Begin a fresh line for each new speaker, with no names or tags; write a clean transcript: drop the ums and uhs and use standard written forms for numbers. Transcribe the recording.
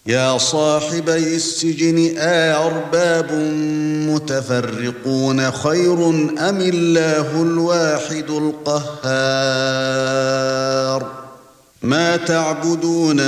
يا صاحبي السجن أأرباب متفرقون خير أم الله الواحد القهار ما تعبدون